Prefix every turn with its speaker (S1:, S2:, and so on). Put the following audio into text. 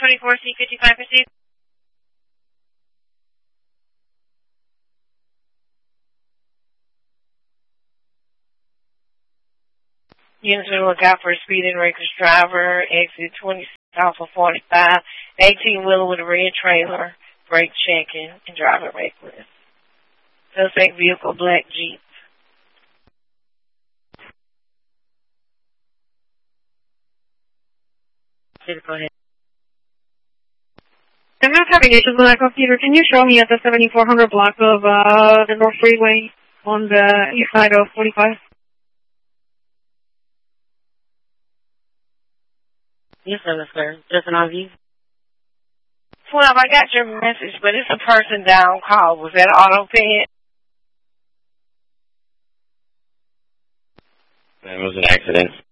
S1: 24C55 proceed. Units will look out for a speeding reckless driver, exit 26 off of 45, 18-wheeler with a red trailer, brake checking, and driving reckless. Suspect vehicle, black Jeep. Go ahead.
S2: I'm not having issues with that computer. Can you show me at the 7400 block of the North Freeway on the east side of 45?
S1: Yes, sir. Just an RV. 12, I got your message, but it's a person down call. Was that auto pay?
S3: It was an accident.